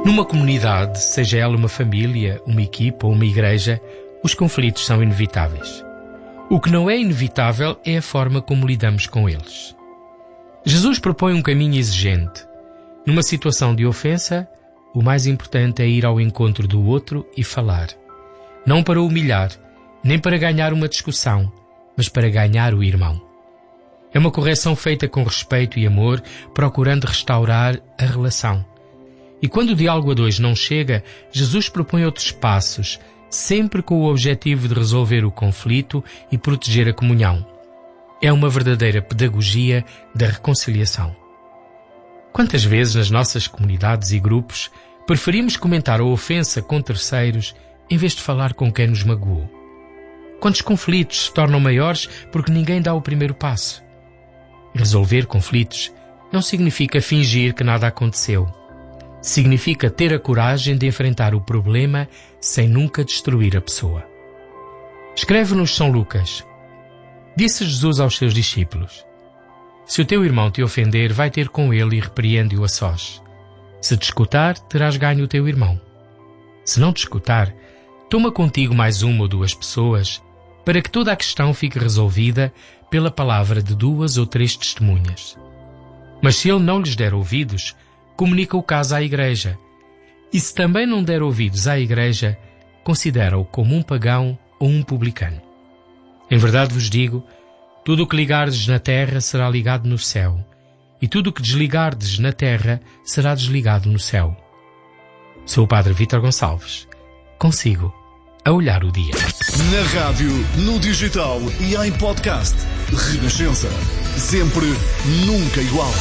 Numa comunidade, seja ela uma família, uma equipa ou uma igreja, os conflitos são inevitáveis. O que não é inevitável é a forma como lidamos com eles. Jesus propõe um caminho exigente. Numa situação de ofensa, o mais importante é ir ao encontro do outro e falar. Não para humilhar, nem para ganhar uma discussão, mas para ganhar o irmão. É uma correção feita com respeito e amor, procurando restaurar a relação. E quando o diálogo a dois não chega, Jesus propõe outros passos, sempre com o objetivo de resolver o conflito e proteger a comunhão. É uma verdadeira pedagogia da reconciliação. Quantas vezes nas nossas comunidades e grupos preferimos comentar a ofensa com terceiros em vez de falar com quem nos magoou? Quantos conflitos se tornam maiores porque ninguém dá o primeiro passo? Resolver conflitos não significa fingir que nada aconteceu. Significa ter a coragem de enfrentar o problema sem nunca destruir a pessoa. Escreve-nos São Lucas. Disse Jesus aos seus discípulos: se o teu irmão te ofender, vai ter com ele e repreende-o a sós. Se te escutar, terás ganho o teu irmão. Se não te escutar, toma contigo mais uma ou duas pessoas, para que toda a questão fique resolvida pela palavra de 2 ou 3 testemunhas. Mas se ele não lhes der ouvidos, comunica o caso à igreja. E se também não der ouvidos à igreja, considera-o como um pagão ou um publicano. Em verdade vos digo, tudo o que ligardes na terra será ligado no céu, e tudo o que desligardes na terra será desligado no céu. Sou o Padre Vítor Gonçalves. Consigo a olhar o dia. Na rádio, no digital e em podcast. Renascença. Sempre, nunca igual.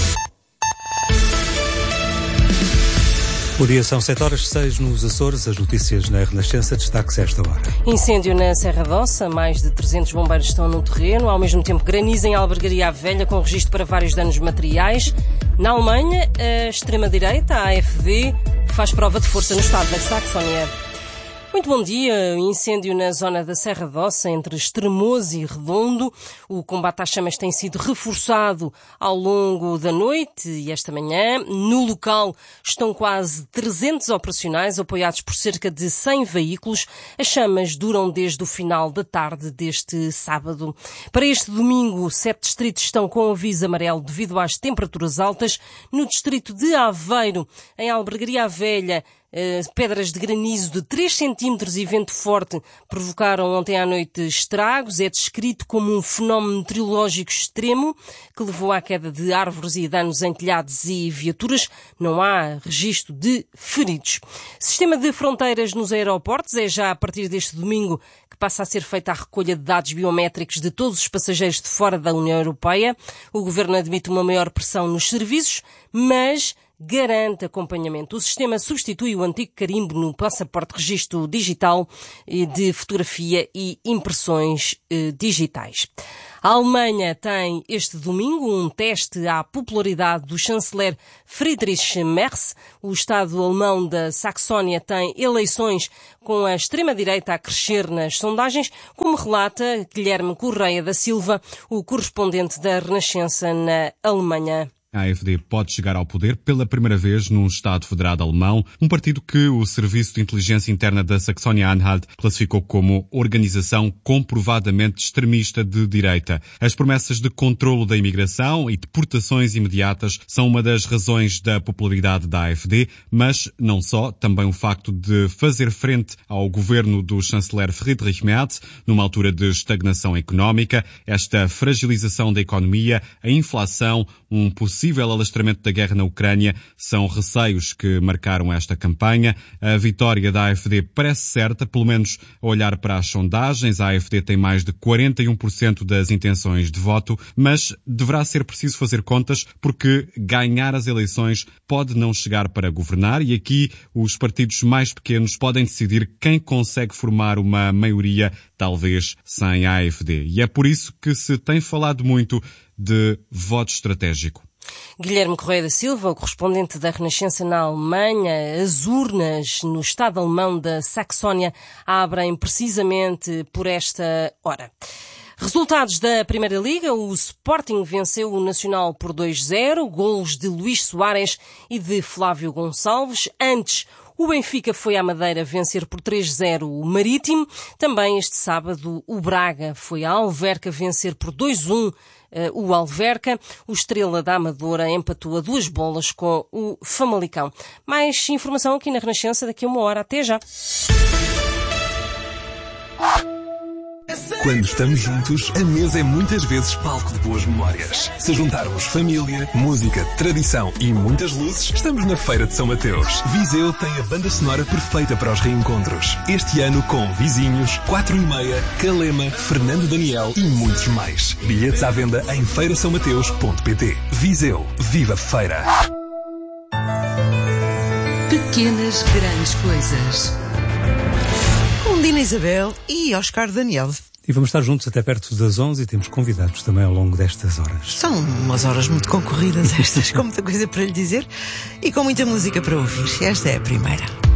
O dia são 7h06 nos Açores. As notícias na Renascença, destaque-se esta hora. Incêndio na Serra d'Ossa. Mais de 300 bombeiros estão no terreno. Ao mesmo tempo, granizo em Albergaria Velha, com registro para vários danos materiais. Na Alemanha, a extrema-direita, a AfD, faz prova de força no estado da Saxónia. Muito bom dia. Incêndio na zona da Serra d'Ossa, entre Estremoz e Redondo. O combate às chamas tem sido reforçado ao longo da noite e esta manhã. No local estão quase 300 operacionais, apoiados por cerca de 100 veículos. As chamas duram desde o final da tarde deste sábado. Para este domingo, 7 distritos estão com aviso amarelo devido às temperaturas altas. No distrito de Aveiro, em Albergaria Velha, pedras de granizo de 3 centímetros e vento forte provocaram ontem à noite estragos. É descrito como um fenómeno meteorológico extremo que levou à queda de árvores e danos em telhados e viaturas. Não há registro de feridos. Sistema de fronteiras nos aeroportos. É já a partir deste domingo que passa a ser feita a recolha de dados biométricos de todos os passageiros de fora da União Europeia. O Governo admite uma maior pressão nos serviços, mas garante acompanhamento. O sistema substitui o antigo carimbo no passaporte registro digital de fotografia e impressões digitais. A Alemanha tem este domingo um teste à popularidade do chanceler Friedrich Merz. O Estado alemão da Saxónia tem eleições com a extrema-direita a crescer nas sondagens, como relata Guilherme Correia da Silva, o correspondente da Renascença na Alemanha. A AfD pode chegar ao poder pela primeira vez num Estado federado alemão, um partido que o Serviço de Inteligência Interna da Saxónia-Anhalt classificou como organização comprovadamente extremista de direita. As promessas de controlo da imigração e deportações imediatas são uma das razões da popularidade da AfD, mas não só, também o facto de fazer frente ao governo do chanceler Friedrich Merz, numa altura de estagnação económica, esta fragilização da economia, a inflação, um possível alastramento da guerra na Ucrânia são receios que marcaram esta campanha. A vitória da AfD parece certa, pelo menos a olhar para as sondagens. A AfD tem mais de 41% das intenções de voto, mas deverá ser preciso fazer contas porque ganhar as eleições pode não chegar para governar e aqui os partidos mais pequenos podem decidir quem consegue formar uma maioria, talvez sem a AfD. E é por isso que se tem falado muito de voto estratégico. Guilherme Correia da Silva, o correspondente da Renascença na Alemanha. As urnas no Estado alemão da Saxónia abrem precisamente por esta hora. Resultados da Primeira Liga: o Sporting venceu o Nacional por 2-0, golos de Luís Soares e de Flávio Gonçalves. Antes, o Benfica foi à Madeira vencer por 3-0 o Marítimo. Também este sábado o Braga foi à Alverca vencer por 2-1 o Alverca. O Estrela da Amadora empatou a 2 bolas com o Famalicão. Mais informação aqui na Renascença daqui a 1 hora. Até já! Quando estamos juntos, a mesa é muitas vezes palco de boas memórias. Se juntarmos família, música, tradição e muitas luzes, estamos na Feira de São Mateus. Viseu tem a banda sonora perfeita para os reencontros. Este ano com Vizinhos, 4:30, Calema, Fernando Daniel e muitos mais. Bilhetes à venda em feirasaomateus.pt. Viseu, viva Feira! Pequenas grandes coisas. Com Dina Isabel e Oscar Daniel. E vamos estar juntos até perto das 11 e temos convidados também ao longo destas horas. São umas horas muito concorridas estas, com muita coisa para lhe dizer e com muita música para ouvir. Esta é a primeira.